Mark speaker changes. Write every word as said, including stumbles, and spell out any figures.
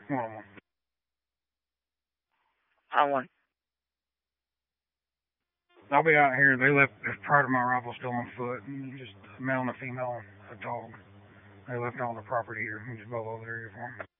Speaker 1: One on one.
Speaker 2: I want.
Speaker 1: I'll be out here. They left part of my rifle still on foot. And just a male and a female and a dog. They left all the property here. We just both over there for them.